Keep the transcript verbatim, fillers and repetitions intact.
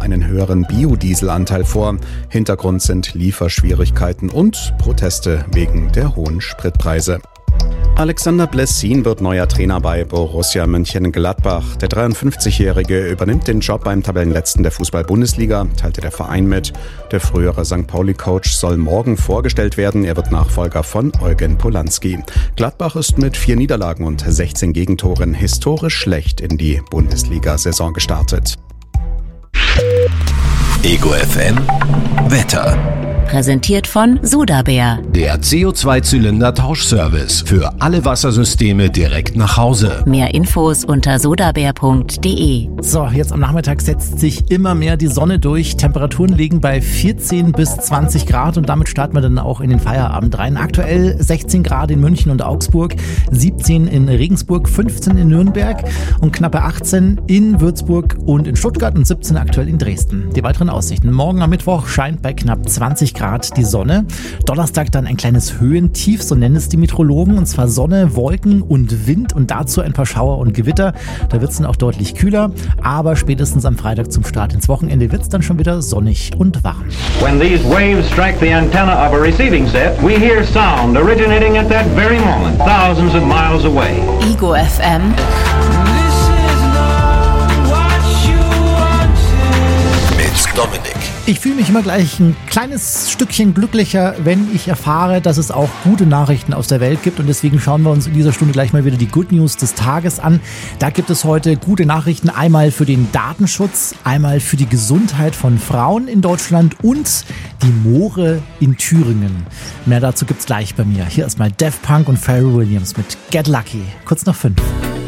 einen höheren Biodieselanteil vor. Hintergrund sind Lieferschwierigkeiten und Proteste wegen der hohen Spritpreise. Alexander Blessin wird neuer Trainer bei Borussia Mönchengladbach. Der dreiundfünfzigjährige übernimmt den Job beim Tabellenletzten der Fußball-Bundesliga, teilte der Verein mit. Der frühere Sankt Pauli-Coach soll morgen vorgestellt werden. Er wird Nachfolger von Eugen Polanski. Gladbach ist mit vier Niederlagen und sechzehn Gegentoren historisch schlecht in die Bundesliga-Saison gestartet. Ego F M Wetter. Präsentiert von Sodabär. Der C O zwei Zylinder Tauschservice für alle Wassersysteme direkt nach Hause. Mehr Infos unter sodabär punkt de. So, jetzt am Nachmittag setzt sich immer mehr die Sonne durch. Temperaturen liegen bei vierzehn bis zwanzig Grad und damit starten wir dann auch in den Feierabend rein. Aktuell sechzehn Grad in München und Augsburg, siebzehn in Regensburg, fünfzehn in Nürnberg und knappe achtzehn in Würzburg und in Stuttgart und siebzehn aktuell in Dresden. Die weiteren Aussichten. Morgen am Mittwoch scheint bei knapp zwanzig Grad die Sonne. Donnerstag dann ein kleines Höhentief, so nennen es die Meteorologen, und zwar Sonne, Wolken und Wind und dazu ein paar Schauer und Gewitter. Da wird es dann auch deutlich kühler, aber spätestens am Freitag zum Start ins Wochenende wird es dann schon wieder sonnig und warm. When these waves strike the antenna of a receiving set, we hear sound originating at that very moment, thousands of miles away. Ego F M. Mit Dominik. Ich fühle mich immer gleich ein kleines Stückchen glücklicher, wenn ich erfahre, dass es auch gute Nachrichten aus der Welt gibt. Und deswegen schauen wir uns in dieser Stunde gleich mal wieder die Good News des Tages an. Da gibt es heute gute Nachrichten, einmal für den Datenschutz, einmal für die Gesundheit von Frauen in Deutschland und die Moore in Thüringen. Mehr dazu gibt's gleich bei mir. Hier erstmal Daft Punk und Pharrell Williams mit Get Lucky. Kurz nach fünf.